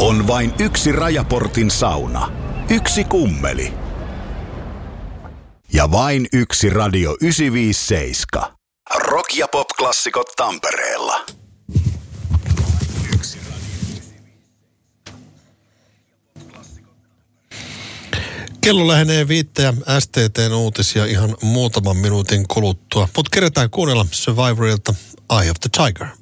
On vain yksi Rajaportin sauna, yksi kummeli ja vain yksi Radio 957. Rock- ja pop-klassikot Tampereella. Kello lähenee 5 ja STT:n uutisia ihan muutaman minuutin kuluttua. Mutta keretään kuunnella Survivorilta Eye of the Tiger.